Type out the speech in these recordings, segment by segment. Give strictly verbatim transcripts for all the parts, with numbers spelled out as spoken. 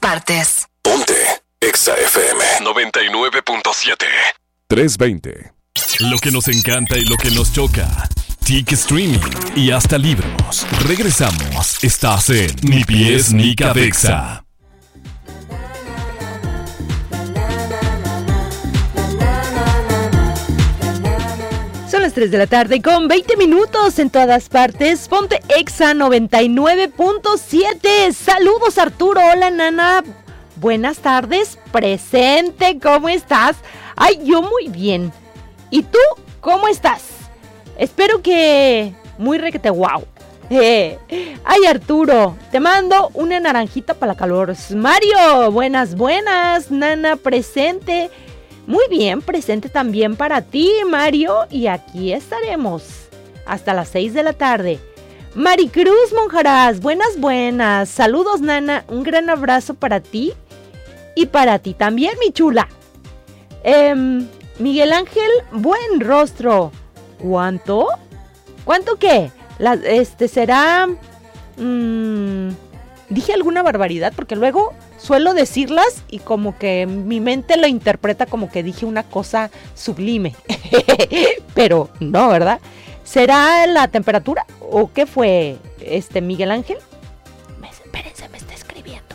partes. Ponte Exa F M noventa y nueve punto siete. trescientos veinte. Lo que nos encanta y lo que nos choca. T I C Streaming y hasta libros. Regresamos. Estás en Ni Pies ni Cabeza. Son las tres de la tarde con veinte minutos en todas partes. Ponte Exa noventa y nueve punto siete. Saludos, Arturo. Hola, Nana. Buenas tardes. Presente. ¿Cómo estás? Ay, yo muy bien. ¿Y tú? ¿Cómo estás? Espero que muy requete guau. Eh. Ay, Arturo, te mando una naranjita para la calor. Mario, buenas, buenas. Nana, presente. Muy bien, presente también para ti, Mario. Y aquí estaremos hasta las seis de la tarde. Maricruz Monjaraz, buenas, buenas. Saludos, Nana. Un gran abrazo para ti. Y para ti también, mi chula. Eh, Miguel Ángel, buen rostro. ¿Cuánto? ¿Cuánto qué? La, este será... Mmm, dije alguna barbaridad porque luego suelo decirlas y como que mi mente lo interpreta como que dije una cosa sublime. Pero no, ¿verdad? ¿Será la temperatura? ¿O qué fue, este Miguel Ángel? Me, espérense, me está escribiendo.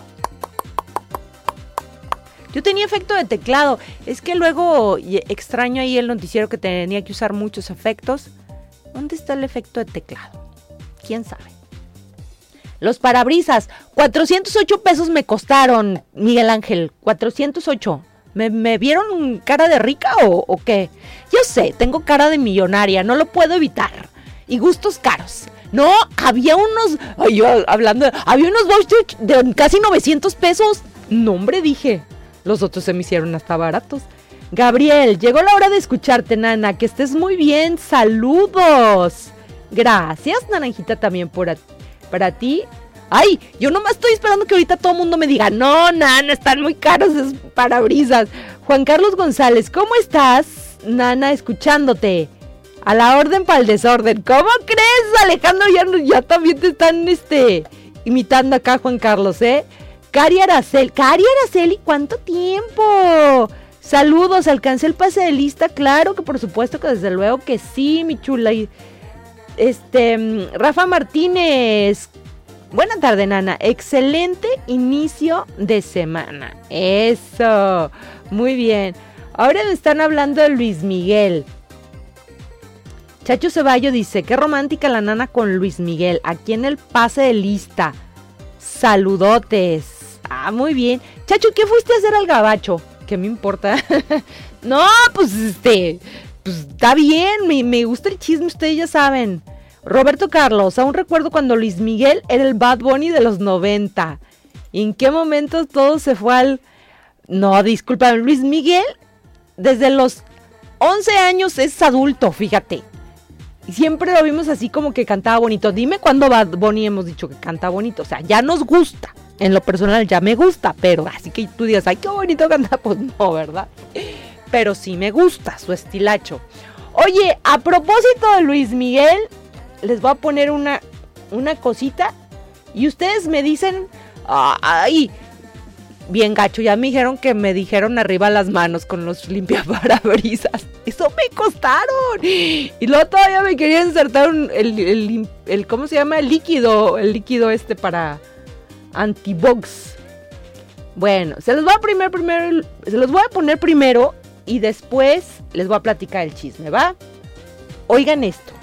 Yo tenía efecto de teclado. Es que luego extraño ahí el noticiero que tenía que usar muchos efectos. ¿Dónde está el efecto de teclado? ¿Quién sabe? Los parabrisas, cuatrocientos ocho pesos me costaron, Miguel Ángel, cuatrocientos ocho. ¿Me, me vieron cara de rica o, o qué? Yo sé, tengo cara de millonaria, no lo puedo evitar. Y gustos caros. No, había unos, ay, yo hablando, había unos vouchers de casi novecientos pesos. No, hombre, dije, los otros se me hicieron hasta baratos. Gabriel, llegó la hora de escucharte, Nana, que estés muy bien, saludos. Gracias, Naranjita, también por a, para ti. Ay, yo nomás estoy esperando que ahorita todo el mundo me diga, no, Nana, están muy caros esos parabrisas. Juan Carlos González, ¿cómo estás, Nana, escuchándote? A la orden para el desorden. ¿Cómo crees, Alejandro? Ya, ya también te están este, imitando acá, Juan Carlos, ¿eh? Cari Araceli, Cari Araceli, ¿cuánto tiempo? Saludos, alcancé el pase de lista, claro que por supuesto que desde luego que sí, mi chula. Y este, Rafa Martínez, buena tarde, Nana, excelente inicio de semana, eso, muy bien. Ahora me están hablando de Luis Miguel. Chacho Ceballo dice, qué romántica la Nana con Luis Miguel, aquí en el pase de lista, saludotes. Ah, muy bien. Chacho, ¿qué fuiste a hacer al gabacho? ¿Qué me importa? No, pues este, pues está bien, me, me gusta el chisme, ustedes ya saben. Roberto Carlos, aún recuerdo cuando Luis Miguel era el Bad Bunny de los noventa. ¿Y en qué momento todo se fue al...? No, disculpa, Luis Miguel desde los once años es adulto, fíjate. Y siempre lo vimos así como que cantaba bonito. Dime cuándo Bad Bunny hemos dicho que canta bonito, o sea, ya nos gusta. En lo personal ya me gusta, pero así que tú digas, ay, qué bonito canta, pues no, ¿verdad? Pero sí me gusta su estilacho. Oye, a propósito de Luis Miguel, les voy a poner una, una cosita y ustedes me dicen, ay, bien gacho, ya me dijeron que me dijeron arriba las manos con los limpiaparabrisas. Eso me costaron. Y luego todavía me querían insertar un, el, el, el, ¿cómo se llama? El líquido, el líquido este para... Antibox. Bueno, se los voy a primero, primero, se los voy a poner primero y después les voy a platicar el chisme, ¿va? Oigan esto.